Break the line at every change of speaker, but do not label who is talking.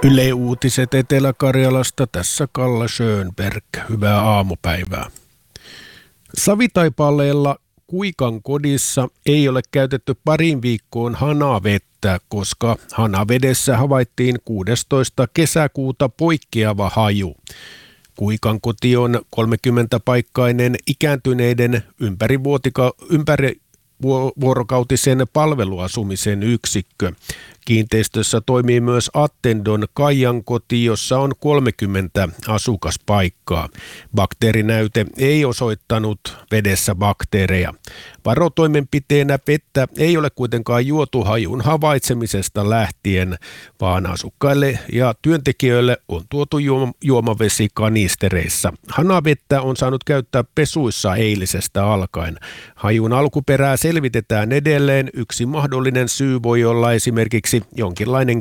Yle Uutiset Etelä-Karjalasta, tässä Kalle Schönberg. Hyvää aamupäivää. Savitaipaaleella Kuikan kodissa ei ole käytetty parin viikkoon hanavettä, koska hanavedessä havaittiin 16. kesäkuuta poikkeava haju. Kuikan koti on 30-paikkainen ikääntyneiden ympärivuorokautisen palveluasumisen yksikkö. Kiinteistössä toimii myös Attendon Kaijan koti, jossa on 30 asukaspaikkaa. Bakteerinäyte ei osoittanut vedessä bakteereja. Varotoimenpiteenä vettä ei ole kuitenkaan juotu hajun havaitsemisesta lähtien, vaan asukkaille ja työntekijöille on tuotu juomavesi kanistereissa. Hanavettä on saanut käyttää pesuissa eilisestä alkaen. Hajun alkuperää selvitetään edelleen. Yksi mahdollinen syy voi olla esimerkiksi jonkinlainen